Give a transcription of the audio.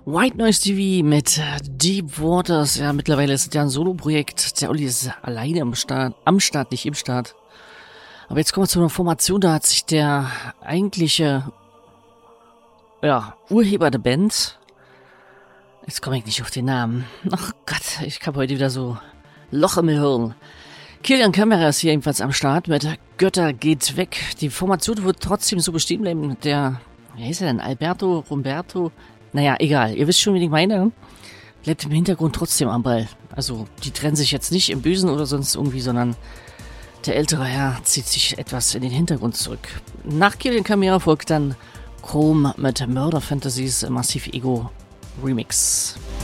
White Noise TV mit Deep Waters. Ja, mittlerweile ist es ja ein Solo-Projekt. Der Olli ist alleine am Start, nicht im Start. Aber jetzt kommen wir zu einer Formation, da hat sich der eigentliche, Urheber der Band, jetzt komme ich nicht auf den Namen. Ach Gott, ich habe heute wieder so Loch im Hirn. Kilian Kamera ist hier ebenfalls am Start mit Götter geht weg. Die Formation wird trotzdem so bestehen bleiben. Wie heißt er denn? Roberto? Naja, egal. Ihr wisst schon, wie ich meine. Bleibt im Hintergrund trotzdem am Ball. Also, die trennen sich jetzt nicht im Bösen oder sonst irgendwie, sondern der ältere Herr zieht sich etwas in den Hintergrund zurück. Nach Kilian Kamera folgt dann Chrome mit Murder Fantasies Massive Ego Remix.